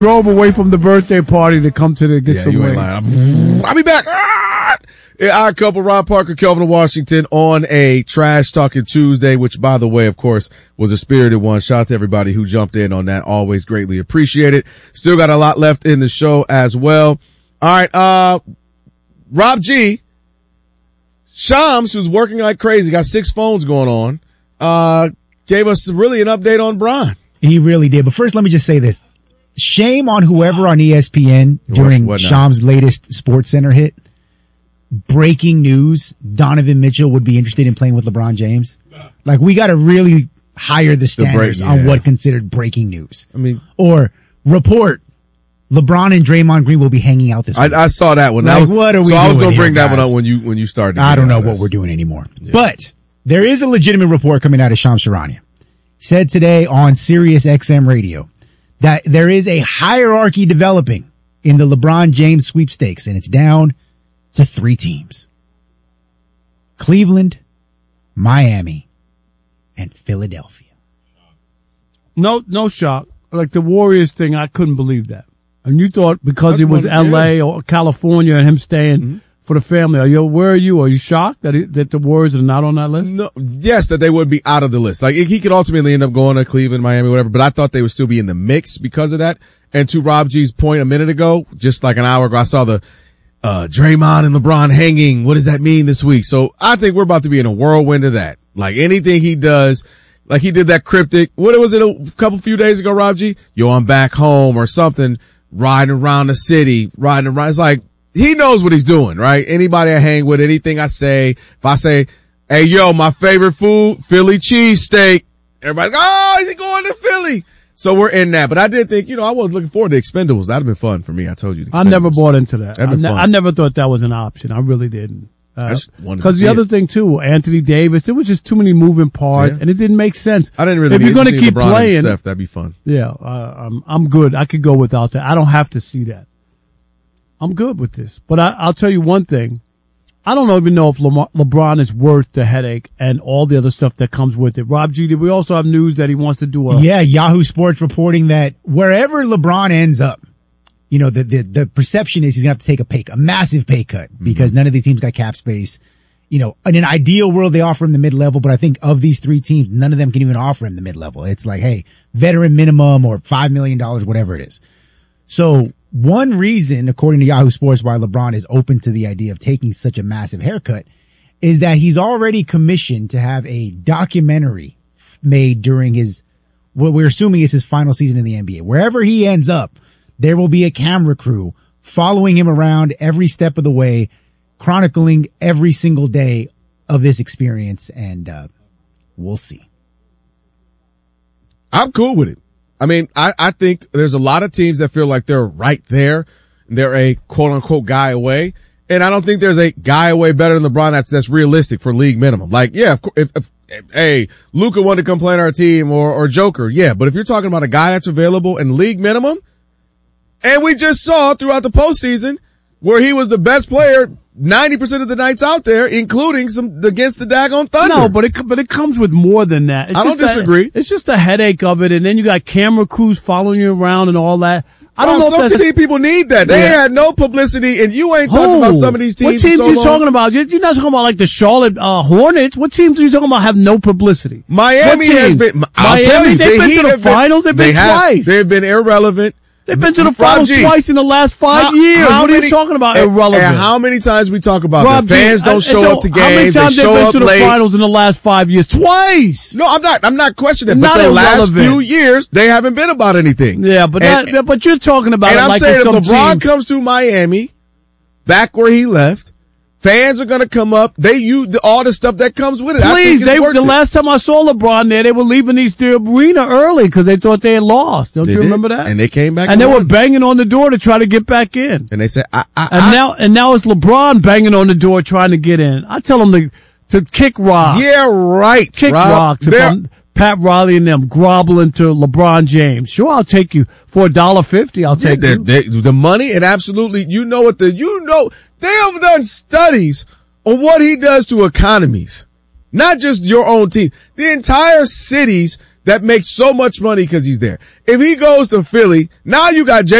Drove away from the birthday party to come to get some wings. I'll be back. Our couple, Rob Parker, Kelvin Washington, on a Trash Talking Tuesday, which, by the way, of course, was a spirited one. Shout out to everybody who jumped in on that. Always greatly appreciated. Still got a lot left in the show as well. All right, Rob G. Shams, who's working like crazy, got 6 phones going on, gave us really an update on Bron. He really did. But first, let me just say this. Shame on whoever on ESPN during Shams' latest Sports Center hit. Breaking news, Donovan Mitchell would be interested in playing with LeBron James. Like, we got to really higher the standards on what considered breaking news. I mean, or report, LeBron and Draymond Green will be hanging out this week. I saw that one. Like, what are we doing? I was going to bring here, that one up when you started. I don't know what we're doing anymore. Yeah. But there is a legitimate report coming out of Shams Charania. Said today on Sirius XM radio that there is a hierarchy developing in the LeBron James sweepstakes, and it's down to 3 teams: Cleveland, Miami, and Philadelphia. No shock. Like the Warriors thing, I couldn't believe that. And you thought because it was LA or California and him staying for the family. Where are you? Are you shocked that the Warriors are not on that list? No, yes, that they would be out of the list. Like, he could ultimately end up going to Cleveland, Miami, whatever, but I thought they would still be in the mix because of that. And to Rob G's point a minute ago, just like an hour ago, I saw the Draymond and LeBron hanging. What does that mean this week? So I think we're about to be in a whirlwind of that. Like, anything he does, like he did that cryptic, what was it a few days ago, Rob G? I'm back home or something, riding around the city, riding around. It's like, he knows what he's doing, right? Anybody I hang with, anything I say, if I say, hey, my favorite food, Philly cheesesteak, everybody's like, oh, is he going to Philly? So we're in that. But I did think, I was looking forward to Expendables. That'd have been fun for me. I told you. I never bought into that. I never thought that was an option. I really didn't. Because the other thing too, Anthony Davis, there was just too many moving parts, and it didn't make sense. I didn't really. If you're going to keep LeBron playing, Steph, that'd be fun. Yeah, I'm good. I could go without that. I don't have to see that. I'm good with this. But I'll tell you one thing. I don't even know if LeBron is worth the headache and all the other stuff that comes with it. Rob G, did we also have news that he wants to do Yahoo Sports reporting that wherever LeBron ends up, the perception is he's going to have to take a massive pay cut because none of these teams got cap space. In an ideal world, they offer him the mid-level, but I think of these 3 teams, none of them can even offer him the mid-level. It's like, hey, veteran minimum or $5 million, whatever it is. So one reason, according to Yahoo Sports, why LeBron is open to the idea of taking such a massive haircut is that he's already commissioned to have a documentary made during what we're assuming is his final season in the NBA. Wherever he ends up, there will be a camera crew following him around every step of the way, chronicling every single day of this experience, and we'll see. I'm cool with it. I mean, I think there's a lot of teams that feel like they're right there. They're a quote-unquote guy away. And I don't think there's a guy away better than LeBron that's realistic for league minimum. Like, yeah, if Luka wanted to come play on our team or Joker, yeah. But if you're talking about a guy that's available in league minimum, and we just saw throughout the postseason where he was the best player 90% of the nights out there, including some against the daggone Thunder. No, but it comes with more than that. I don't disagree. It's just a headache of it, and then you got camera crews following you around and all that. I don't know if some people need that. They had no publicity, and you ain't talking about some of these teams. What teams are you talking about? You're not talking about like the Charlotte Hornets. What teams are you talking about have no publicity? Miami has been. I'll tell you, they've been to the finals. They've been twice. They've been irrelevant. They've been to the finals twice in the last 5 years. What are you talking about? Irrelevant. And how many times we talk about that? Fans don't show up to games. How many times they've been to the finals in the last 5 years? Twice. No, I'm not questioning it. But the last few years, they haven't been about anything. Yeah, but you're talking about. And I'm saying if LeBron comes to Miami, back where he left, fans are going to come up. They use all the stuff that comes with it. Please, the last time I saw LeBron there, they were leaving the arena early because they thought they had lost. Don't you remember that? And they came back. And they were banging on the door to try to get back in. And they said, and now it's LeBron banging on the door trying to get in. I tell them to kick rocks. Yeah, right. Kick rocks. If I'm Pat Riley and them groveling to LeBron James. Sure, I'll take you for $1.50. I'll take you. The money and absolutely, they have done studies on what he does to economies. Not just your own team. The entire cities that makes so much money because he's there. If he goes to Philly, now you got